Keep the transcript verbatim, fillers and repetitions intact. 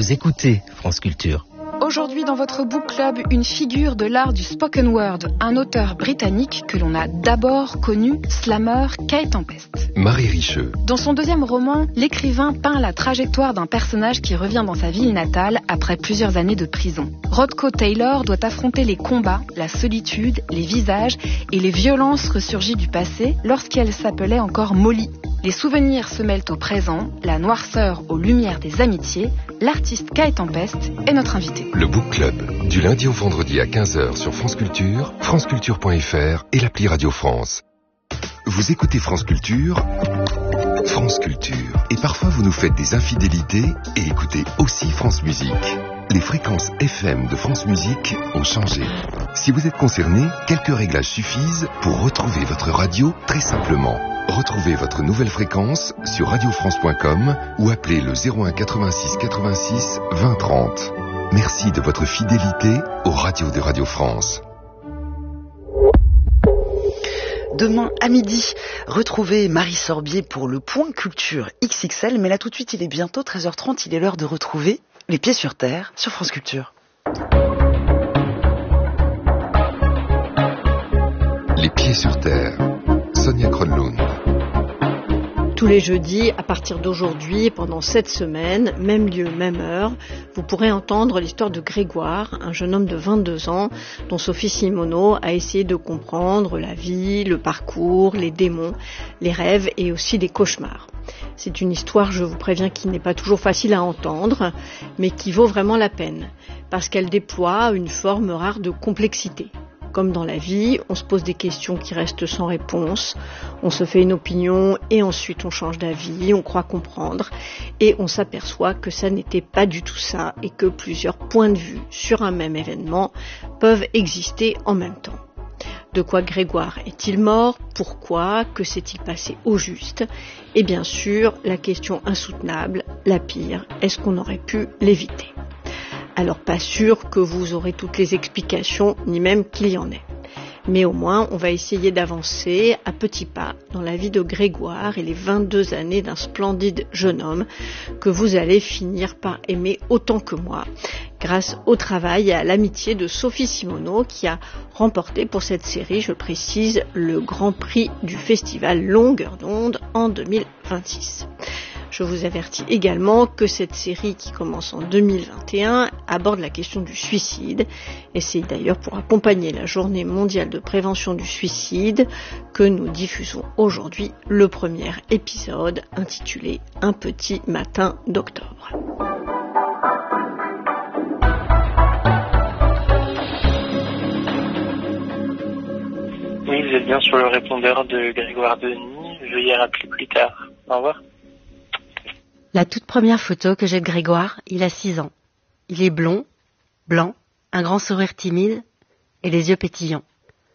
Vous écoutez France Culture. Aujourd'hui dans votre book club, une figure de l'art du spoken word, un auteur britannique que l'on a d'abord connu, slammer Kay Tempest. Marie Richeux. Dans son deuxième roman, l'écrivain peint la trajectoire d'un personnage qui revient dans sa ville natale après plusieurs années de prison. Rodko Taylor doit affronter les combats, la solitude, les visages et les violences ressurgies du passé lorsqu'elle s'appelait encore Molly. Les souvenirs se mêlent au présent, la noirceur aux lumières des amitiés. L'artiste Kay Tempest est notre invité. Le Book Club, du lundi au vendredi à quinze heures sur France Culture, franceculture point f r et l'appli Radio France. Vous écoutez France Culture, France Culture. Et parfois vous nous faites des infidélités et écoutez aussi France Musique. Les fréquences F M de France Musique ont changé. Si vous êtes concerné, quelques réglages suffisent pour retrouver votre radio très simplement. Retrouvez votre nouvelle fréquence sur radio france point com ou appelez le zéro un quatre-vingt-six quatre-vingt-six vingt trente. Merci de votre fidélité aux radios de Radio France. Demain à midi, retrouvez Marie Sorbier pour le Point Culture X X L. Mais là tout de suite, il est bientôt treize heures trente, il est l'heure de retrouver Les Pieds sur Terre sur France Culture. Les Pieds sur Terre, Sonia Kronlund. Tous les jeudis, à partir d'aujourd'hui, pendant sept semaines, même lieu, même heure, vous pourrez entendre l'histoire de Grégoire, un jeune homme de vingt-deux ans, dont Sophie Simoneau a essayé de comprendre la vie, le parcours, les démons, les rêves et aussi des cauchemars. C'est une histoire, je vous préviens, qui n'est pas toujours facile à entendre, mais qui vaut vraiment la peine, parce qu'elle déploie une forme rare de complexité. Comme dans la vie, on se pose des questions qui restent sans réponse, on se fait une opinion et ensuite on change d'avis, on croit comprendre et on s'aperçoit que ça n'était pas du tout ça et que plusieurs points de vue sur un même événement peuvent exister en même temps. De quoi Grégoire est-il mort? Pourquoi? Que s'est-il passé au juste? Et bien sûr, la question insoutenable, la pire, est-ce qu'on aurait pu l'éviter? Alors pas sûr que vous aurez toutes les explications, ni même qu'il y en ait. Mais au moins, on va essayer d'avancer à petits pas dans la vie de Grégoire et les vingt-deux années d'un splendide jeune homme que vous allez finir par aimer autant que moi, grâce au travail et à l'amitié de Sophie Simoneau qui a remporté pour cette série, je le précise, le Grand Prix du Festival Longueur d'onde en deux mille vingt-six. Je vous avertis également que cette série qui commence en deux mille vingt et un aborde la question du suicide et c'est d'ailleurs pour accompagner la journée mondiale de prévention du suicide que nous diffusons aujourd'hui le premier épisode intitulé Un petit matin d'octobre. Oui, vous êtes bien sur le répondeur de Grégoire Denis. Veuillez rappeler plus tard. Au revoir. La toute première photo que j'ai de Grégoire, il a six ans. Il est blond, blanc, un grand sourire timide et les yeux pétillants.